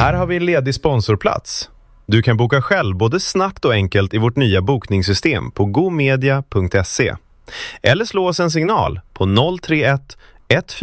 Här har vi en ledig sponsorplats. Du kan boka själv både snabbt och enkelt i vårt nya bokningssystem på gomedia.se. Eller slå oss en signal på 031 14